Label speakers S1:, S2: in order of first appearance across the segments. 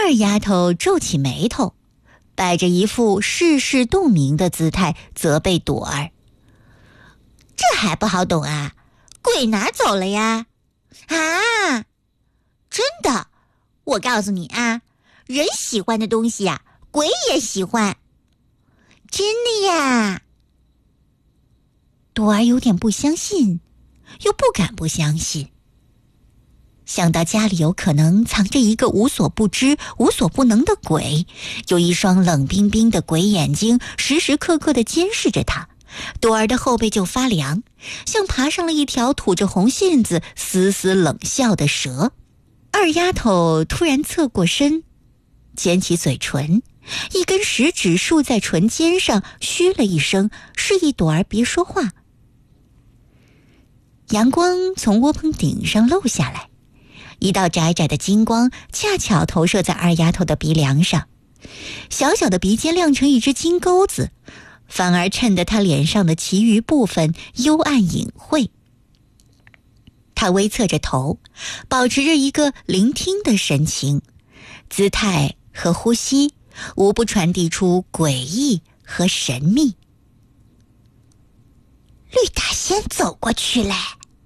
S1: 二丫头皱起眉头，摆着一副事事洞明的姿态责备朵儿：“这还不好懂啊？鬼哪走了呀？啊，真的，我告诉你啊，人喜欢的东西呀，鬼也喜欢。真的呀？”朵儿有点不相信，又不敢不相信。想到家里有可能藏着一个无所不知、无所不能的鬼，有一双冷冰冰的鬼眼睛时时刻刻地监视着他，朵儿的后背就发凉，像爬上了一条吐着红线子、嘶嘶冷笑的蛇。二丫头突然侧过身，尖起嘴唇，一根食指竖在唇尖上，嘘了一声，示意朵儿别说话。阳光从窝棚顶上漏下来，一道窄窄的金光恰巧投射在二丫头的鼻梁上，小小的鼻尖亮成一只金钩子，反而衬得她脸上的其余部分幽暗隐晦。她微侧着头，保持着一个聆听的神情，姿态和呼吸无不传递出诡异和神秘。绿大仙走过去嘞，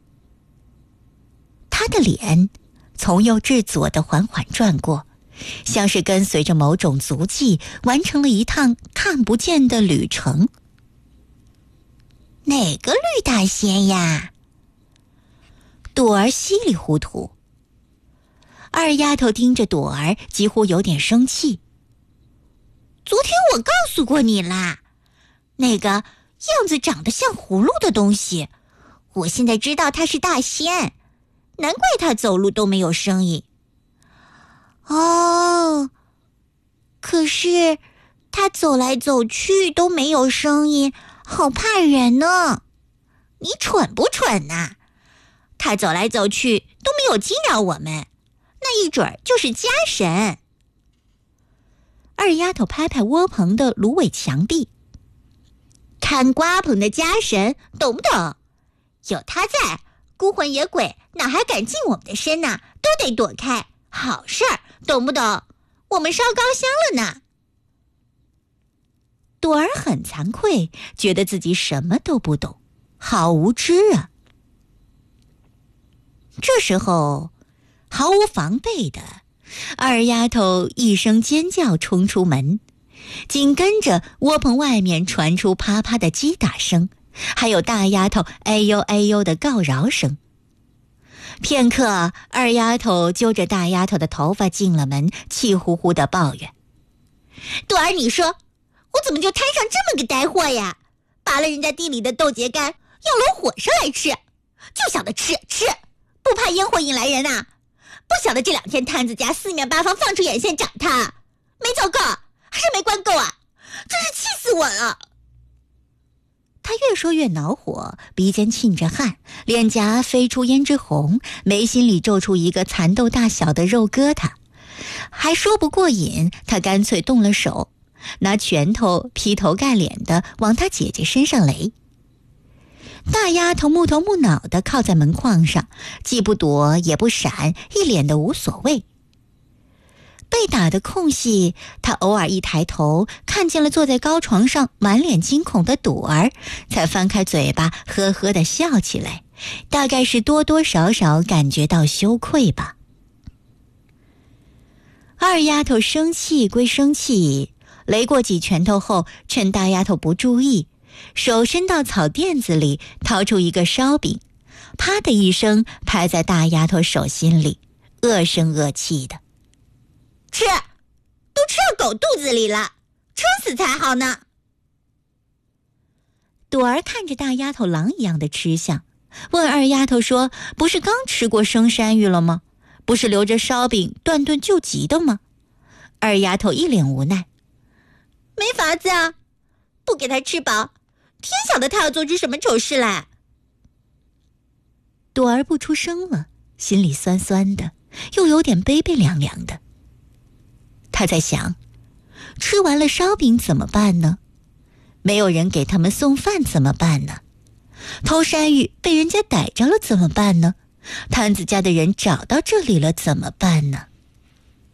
S1: 他的脸从右至左的缓缓转过，像是跟随着某种足迹完成了一趟看不见的旅程。哪个绿大仙呀？朵儿稀里糊涂。二丫头盯着朵儿，几乎有点生气。昨天我告诉过你啦，那个样子长得像葫芦的东西，我现在知道它是大仙，难怪他走路都没有声音。哦，可是他走来走去都没有声音，好怕人呢。你蠢不蠢呐？他走来走去都没有惊扰我们，那一准儿就是家神。二丫头拍拍窝棚的芦苇墙壁，看瓜棚的家神，懂不懂？有他在，孤魂野鬼哪还敢近我们的身呢？都得躲开，好事儿，懂不懂？我们烧高香了呢。朵儿很惭愧，觉得自己什么都不懂，好无知啊。这时候，毫无防备的二丫头一声尖叫冲出门，紧跟着窝棚外面传出啪啪的击打声，还有大丫头哎呦哎呦的告饶声。片刻，二丫头揪着大丫头的头发进了门，气呼呼地抱怨：“朵儿，你说我怎么就摊上这么个呆货呀？拔了人家地里的豆秸干，要搂火烧来吃，就晓得吃，不怕烟火引来人啊！不晓得这2天摊子家四面八方放出眼线找他，没走够还是没关够啊？真是气死我了！”他越说越恼火，鼻尖沁着汗，脸颊飞出胭脂红，眉心里皱出一个蚕豆大小的肉疙瘩。还说不过瘾，他干脆动了手，拿拳头劈头盖脸的往他姐姐身上擂。大丫头木头木脑的靠在门框上，既不躲也不闪，一脸的无所谓。被打的空隙，他偶尔一抬头，看见了坐在高床上满脸惊恐的朵儿，才翻开嘴巴呵呵地笑起来，大概是多多少少感觉到羞愧吧。二丫头生气归生气，擂过几拳头后，趁大丫头不注意，手伸到草垫子里，掏出一个烧饼，啪的一声拍在大丫头手心里，恶声恶气的：“吃，都吃到狗肚子里了，撑死才好呢。”朵儿看着大丫头狼一样的吃相，问二丫头说：“不是刚吃过生山芋了吗？不是留着烧饼断顿救急的吗？”二丫头一脸无奈：“没法子啊，不给他吃饱，天晓得他要做出什么丑事来。”朵儿不出声了，心里酸酸的，又有点悲悲凉凉的。他在想，吃完了烧饼怎么办呢？没有人给他们送饭怎么办呢？偷山芋被人家逮着了怎么办呢？摊子家的人找到这里了怎么办呢？